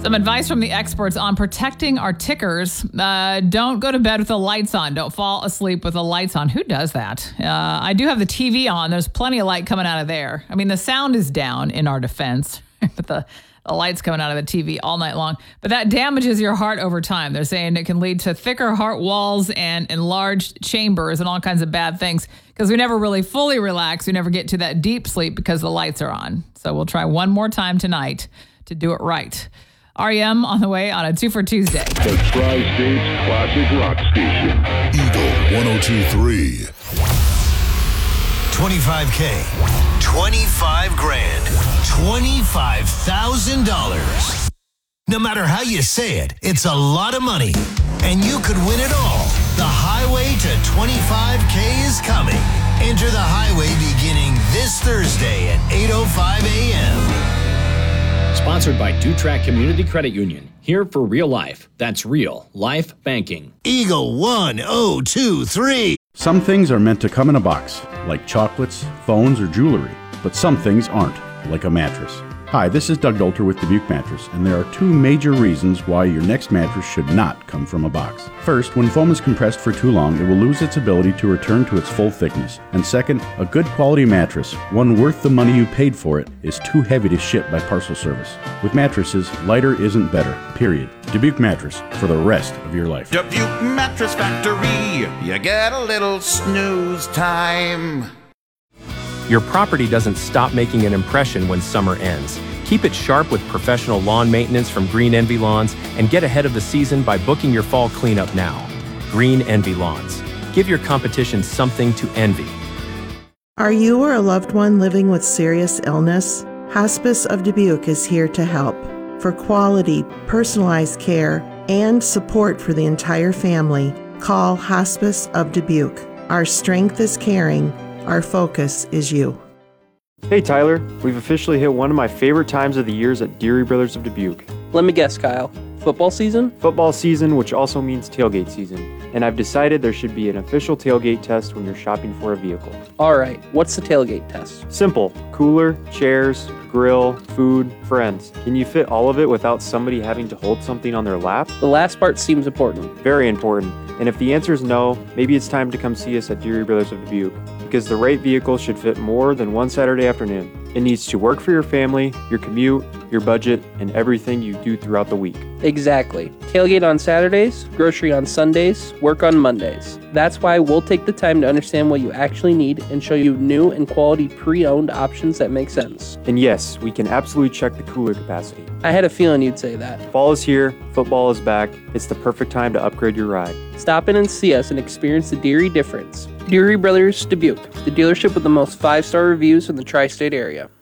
Some advice from the experts on protecting our tickers. Don't go to bed with the lights on. Don't fall asleep with the lights on. Who does that? I do have the TV on. There's plenty of light coming out of there. I mean, the sound is down in our defense, but the lights coming out of the TV all night long. But that damages your heart over time. They're saying it can lead to thicker heart walls and enlarged chambers and all kinds of bad things because we never really fully relax. We never get to that deep sleep because the lights are on. So we'll try one more time tonight to do it right. REM on the way on a 2 for Tuesday. The Tri-State's classic rock station. Eagle 102.3. 25K, 25 grand, $25,000. No matter how you say it, it's a lot of money, and you could win it all. The highway to 25K is coming. Enter the highway beginning this Thursday at 8:05 a.m. Sponsored by DuTrack Community Credit Union. Here for real life. That's real life banking. Eagle 1023. Some things are meant to come in a box, like chocolates, phones, or jewelry. But some things aren't, like a mattress. Hi, this is Doug Dolter with Dubuque Mattress, and there are two major reasons why your next mattress should not come from a box. First, when foam is compressed for too long, it will lose its ability to return to its full thickness. And second, a good quality mattress, one worth the money you paid for it, is too heavy to ship by parcel service. With mattresses, lighter isn't better, period. Dubuque Mattress, for the rest of your life. Dubuque Mattress Factory, you get a little snooze time. Your property doesn't stop making an impression when summer ends. Keep it sharp with professional lawn maintenance from Green Envy Lawns and get ahead of the season by booking your fall cleanup now. Green Envy Lawns. Give your competition something to envy. Are you or a loved one living with serious illness? Hospice of Dubuque is here to help. For quality, personalized care and support for the entire family, call Hospice of Dubuque. Our strength is caring. Our focus is you. Hey Tyler, we've officially hit one of my favorite times of the years at Deary Brothers of Dubuque. Let me guess, Kyle. Football season? Football season, which also means tailgate season. And I've decided there should be an official tailgate test when you're shopping for a vehicle. Alright, what's the tailgate test? Simple. Cooler, chairs, grill, food, friends. Can you fit all of it without somebody having to hold something on their lap? The last part seems important. Very important. And if the answer is no, maybe it's time to come see us at Deary Brothers of Dubuque. Because the right vehicle should fit more than one Saturday afternoon. It needs to work for your family, your commute, your budget, and everything you do throughout the week. Exactly. Tailgate on Saturdays, grocery on Sundays, work on Mondays. That's why we'll take the time to understand what you actually need and show you new and quality pre-owned options that make sense. And yes, we can absolutely check the cooler capacity. I had a feeling you'd say that. Fall is here, football is back. It's the perfect time to upgrade your ride. Stop in and see us and experience the Deary difference. Deary Brothers Dubuque, the dealership with the most 5-star reviews in the tri-state area.